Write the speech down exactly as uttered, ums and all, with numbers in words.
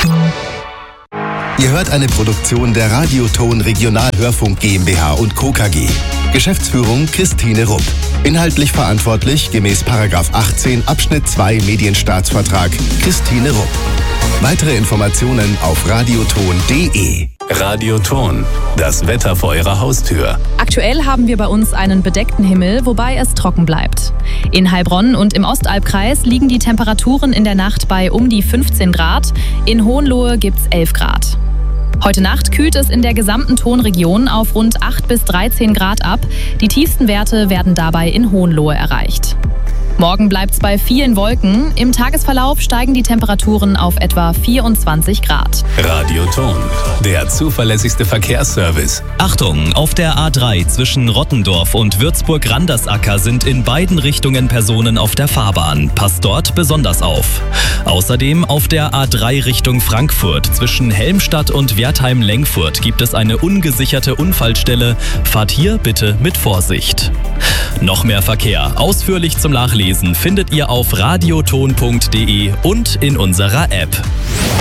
Ihr hört eine Produktion der Radioton Regionalhörfunk GmbH und Co. K G. Geschäftsführung Christine Rupp. Inhaltlich verantwortlich gemäß Paragraph achtzehn Abschnitt zwei Medienstaatsvertrag Christine Rupp. Weitere Informationen auf radioton punkt de. Radioton, das Wetter vor Ihrer Haustür. Aktuell haben wir bei uns einen bedeckten Himmel, wobei es trocken bleibt. In Heilbronn und im Ostalbkreis liegen die Temperaturen in der Nacht bei um die fünfzehn Grad. In Hohenlohe gibt's elf Grad. Heute Nacht kühlt es in der gesamten Tonregion auf rund acht bis dreizehn Grad ab. Die tiefsten Werte werden dabei in Hohenlohe erreicht. Morgen bleibt es bei vielen Wolken. Im Tagesverlauf steigen die Temperaturen auf etwa vierundzwanzig Grad. Radioton, der zuverlässigste Verkehrsservice. Achtung, auf der A drei zwischen Rottendorf und Würzburg-Randersacker sind in beiden Richtungen Personen auf der Fahrbahn. Passt dort besonders auf. Außerdem auf der A drei Richtung Frankfurt zwischen Helmstadt und Wertheim-Lengfurt gibt es eine ungesicherte Unfallstelle. Fahrt hier bitte mit Vorsicht. Noch mehr Verkehr, ausführlich zum Nachlesen, findet ihr auf radioton punkt de und in unserer App.